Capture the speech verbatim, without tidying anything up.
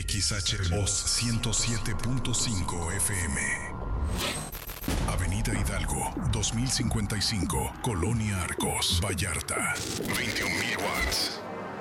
X H Voz ciento siete punto cinco F M. Avenida Hidalgo, dos mil cincuenta y cinco, Colonia Arcos, Vallarta. veintiún mil watts.